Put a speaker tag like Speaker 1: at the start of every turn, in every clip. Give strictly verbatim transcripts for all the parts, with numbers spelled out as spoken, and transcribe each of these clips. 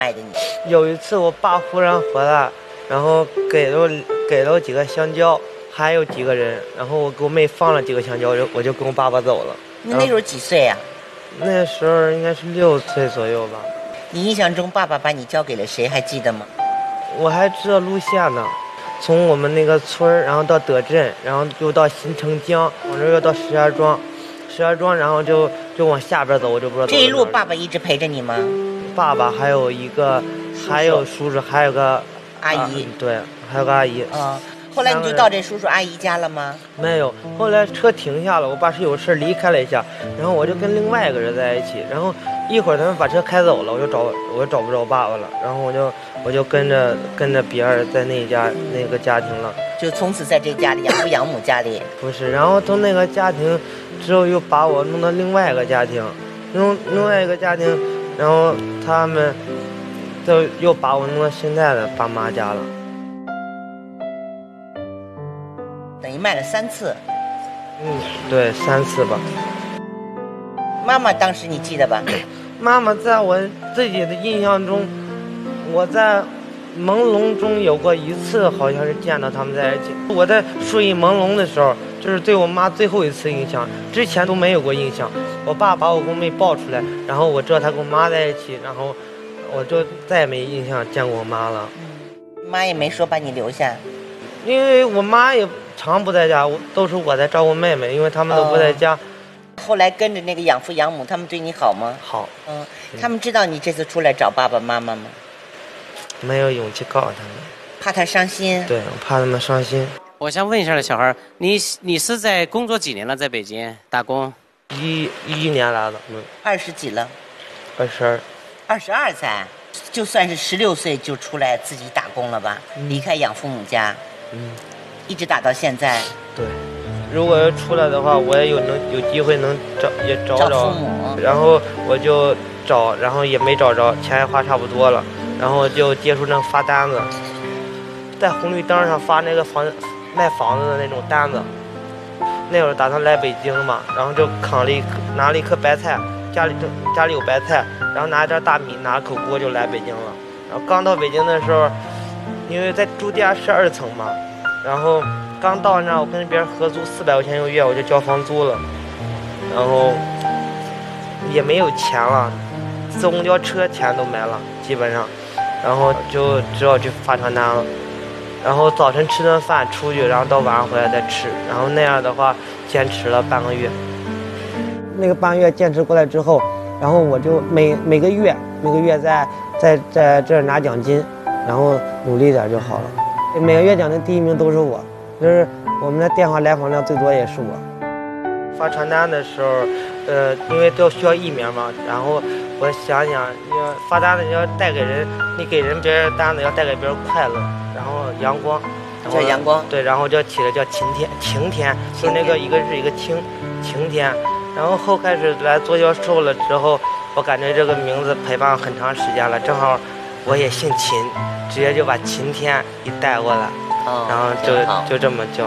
Speaker 1: 爱的你。
Speaker 2: 有一次我爸忽然回来，然后给了给了我几个香蕉，还有几个人，然后我给我妹放了几个香蕉，我就我就跟我爸爸走了。
Speaker 1: 你那时候几岁呀、
Speaker 2: 啊？那时候应该是六岁左右吧。
Speaker 1: 你印象中爸爸把你交给了谁？还记得吗？
Speaker 2: 我还知道路线呢，从我们那个村然后到德镇，然后又到新城江，往这又到石家庄，石家庄，然后就就往下边走，我就不知道走。
Speaker 1: 这一路爸爸一直陪着你吗？
Speaker 2: 爸爸还有一个，还有叔叔，还有个
Speaker 1: 阿姨、
Speaker 2: 啊，对，还有个阿姨。
Speaker 1: 嗯，后来你就到这叔叔阿姨家了吗？
Speaker 2: 没有，后来车停下了，我爸是有事离开了一下，然后我就跟另外一个人在一起，然后一会儿他们把车开走了，我就找我就找不着我爸爸了，然后我就我就跟着跟着别人在那家那个家庭了，
Speaker 1: 就从此在这家里养父养母家里。
Speaker 2: 不是，然后从那个家庭之后又把我弄到另外一个家庭，弄另外一个家庭，然后他们就又把我弄到现在的爸妈家了。
Speaker 1: 等于卖了三次。
Speaker 2: 嗯，对，三次吧。
Speaker 1: 妈妈当时你记得吧？
Speaker 2: 妈妈在我自己的印象中，我在朦胧中有过一次，好像是见到他们在一起。我在睡意朦胧的时候，就是对我妈最后一次印象，之前都没有过印象。我爸把我跟我妹抱出来，然后我知道他跟我妈在一起，然后我就再也没印象见过我妈了。
Speaker 1: 嗯，妈也没说把你留下，
Speaker 2: 因为我妈也常不在家，我都是我在照顾妹妹，因为他们都不在家。
Speaker 1: 哦，后来跟着那个养父养母，他们对你好吗？
Speaker 2: 好。
Speaker 1: 嗯，他们知道你这次出来找爸爸妈妈吗？
Speaker 2: 没有勇气告诉他们，
Speaker 1: 怕他伤心。
Speaker 2: 对，我怕他们伤心。
Speaker 3: 我想问一下，小孩，你你是在工作几年了？在北京打工？
Speaker 2: 一一年来的，嗯，
Speaker 1: 二十几了。
Speaker 2: 二十二。
Speaker 1: 二十二才，就算是十六岁就出来自己打工了吧？嗯，离开养父母家，
Speaker 2: 嗯，
Speaker 1: 一直打到现在。
Speaker 2: 对，如果要出来的话，我也有能有机会能找也找找
Speaker 1: 父母，
Speaker 2: 然后我就找，然后也没找着，钱也花差不多了，然后就接触那个发单子，在红绿灯上发那个房卖房子的那种单子。那会儿打算来北京嘛，然后就扛了一拿了一颗白菜，家里家里有白菜，然后拿一袋大米，拿了口锅就来北京了。然后刚到北京的时候，因为在住家是二层嘛，然后刚到那儿我跟别人合租四百块钱一个月，我就交房租了，然后也没有钱了，坐公交车钱都没了基本上，然后就只好去发传单了。然后早晨吃顿饭出去，然后到晚上回来再吃，然后那样的话坚持了半个月。那个半个月坚持过来之后，然后我就每每个月每个月在在在这儿拿奖金，然后努力点就好了。每个月奖金第一名都是我，就是我们的电话来访量最多也是我。发传单的时候，呃，因为都需要艺名嘛，然后我想想，要发单子你要带给人，你给人别人单子要带给别人快乐。然后阳光，
Speaker 1: 叫阳光，
Speaker 2: 对，然后就起了叫晴天，晴天，就那个一个是一个晴，晴天。然后后开始来做销售了之后，我感觉这个名字陪伴很长时间了，正好我也姓秦，直接就把晴天一带过来，
Speaker 1: 哦，
Speaker 2: 然后就就这么叫。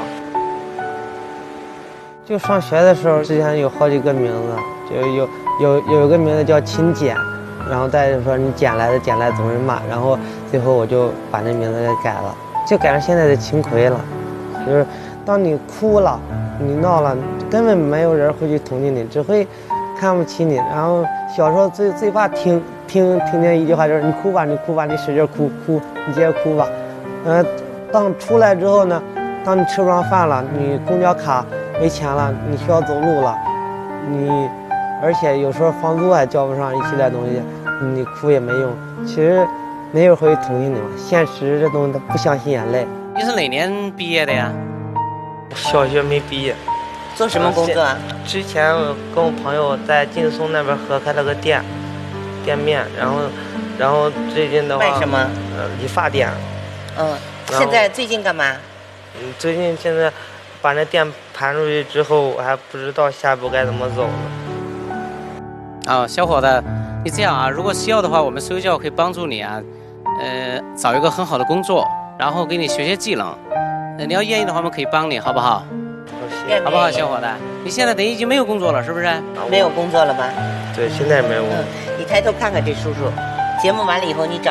Speaker 2: 就上学的时候，之前有好几个名字，就有有有一个名字叫秦简。然后再就说你捡来的捡来总是骂，然后最后我就把那名字给改了，就改成现在的秦奎了。就是当你哭了，你闹了，根本没有人会去同情你，只会看不起你。然后小时候最最怕听听听见一句话，就是你哭吧，你哭吧，你使劲哭哭，你接着哭吧。呃，当出来之后呢，当你吃不上饭了，你公交卡没钱了，你需要走路了，你。而且有时候房租还交不上，一系列东西，你哭也没用。其实没有人会同情你嘛，现实这东西它不相信眼泪。
Speaker 3: 你是哪年毕业的呀？
Speaker 2: 小学没毕业。
Speaker 1: 做什么工作啊？
Speaker 2: 之前我跟我朋友在劲松那边合开了个店，店面，然后，然后最近的话，
Speaker 1: 卖什么？
Speaker 2: 呃，理发店。
Speaker 1: 嗯，现在最近干嘛？
Speaker 2: 嗯，最近现在把那店盘出去之后，我还不知道下一步该怎么走呢。
Speaker 3: 啊、哦，小伙子，你这样啊，如果需要的话，我们私教可以帮助你啊，呃，找一个很好的工作，然后给你学些技能。呃，你要愿意的话，我们可以帮你，好不好？好不好，小伙子？你现在等于已经没有工作了，是不是？
Speaker 1: 没有工作了吧？
Speaker 2: 对，现在没有工作。
Speaker 1: 嗯，你抬头看看这叔叔，节目完了以后你找。